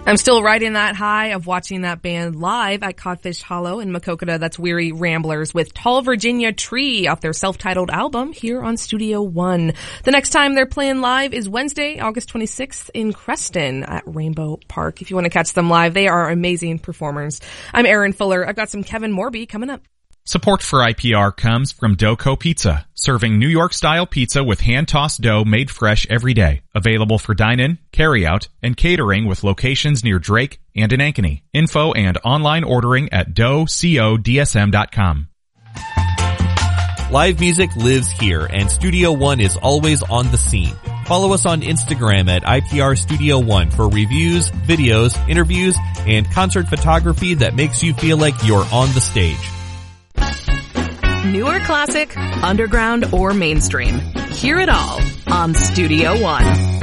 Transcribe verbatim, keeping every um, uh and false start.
I'm still riding that high of watching that band live at Codfish Hollow in Maquoketa. That's Weary Ramblers with Tall Virginia Tree off their self-titled album here on Studio One. The next time they're playing live is Wednesday, August twenty-sixth in Creston at Rainbow Park. If you want to catch them live, they are amazing performers. I'm Erin Fuller. I've got some Kevin Morby coming up. Support for I P R comes from Doco Pizza, serving New York-style pizza with hand-tossed dough made fresh every day. Available for dine-in, carry-out, and catering with locations near Drake and in Ankeny. Info and online ordering at dough co d s m dot com. Live music lives here, and Studio One is always on the scene. Follow us on Instagram at I P R Studio One for reviews, videos, interviews, and concert photography that makes you feel like you're on the stage. Newer classic, underground, or mainstream. Hear it all on Studio One.